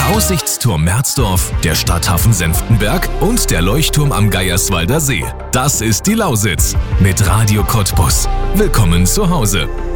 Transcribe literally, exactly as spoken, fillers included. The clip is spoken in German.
Aussichtsturm Merzdorf, der Stadthafen Senftenberg und der Leuchtturm am Geierswalder See. Das ist die Lausitz mit Radio Cottbus. Willkommen zu Hause.